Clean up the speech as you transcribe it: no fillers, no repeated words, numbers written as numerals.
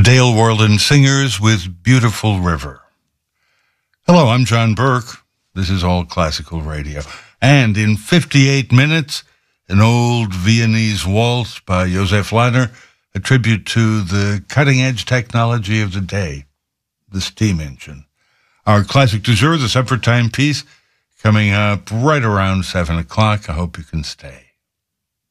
Dale Worland Singers with Beautiful River. Hello, I'm John Burke. This is All Classical Radio. And in 58 minutes, an old Viennese waltz by Josef Lahner, a tribute to the cutting-edge technology of the day, the steam engine. Our classic du jour, the supper time piece, coming up right around 7 o'clock. I hope you can stay.